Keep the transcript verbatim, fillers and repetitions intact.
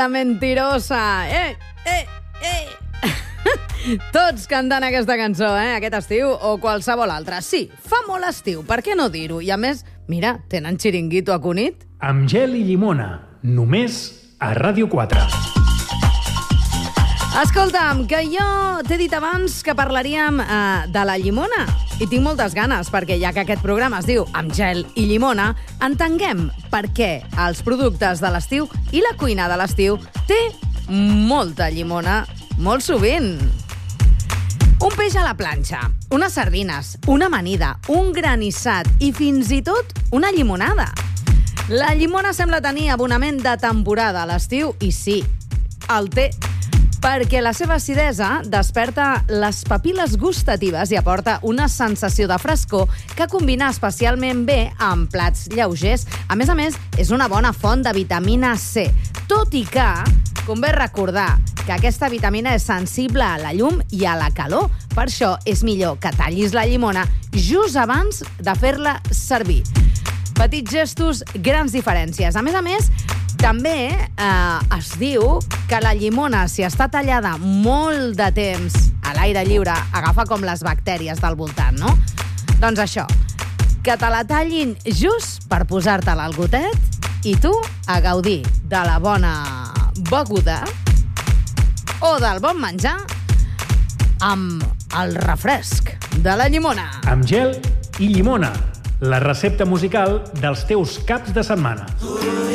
la mentirosa. Eh, eh, eh. Tots cantant aquesta cançó, eh? Aquest estiu o qualsevol altra. Sí, fa molt estiu, per què no dir-ho? I a més, mira, tenen xiringuito a Cunit. Amb gel i llimona, només a Ràdio quatre. Escolta'm, que jo t'he dit abans que parlaríem eh, de la llimona. I tinc moltes ganes, perquè ja que aquest programa es diu Amb gel i llimona, entenguem per què els productes de l'estiu i la cuina de l'estiu té molta llimona molt sovint. Un peix a la planxa, unes sardines, una amanida, un granissat i fins i tot una llimonada. La llimona sembla tenir abonament de temporada a l'estiu i sí, el té, perquè la seva acidesa desperta les papil·les gustatives i aporta una sensació de frescor que combina especialment bé amb plats lleugers. A més a més, és una bona font de vitamina C, tot i que convé recordar que aquesta vitamina és sensible a la llum i a la calor. Per això és millor que tallis la llimona just abans de fer-la servir. Petits gestos, grans diferències. A més a més, també eh, es diu que la llimona, si està tallada molt de temps a l'aire lliure, agafa com les bactèries del voltant, no? Doncs això, que te la tallin just per posar-te-la al gotet i tu a gaudir de la bona beguda o del bon menjar amb el refresc de la llimona. Amb gel i llimona, la recepta musical dels teus caps de setmana.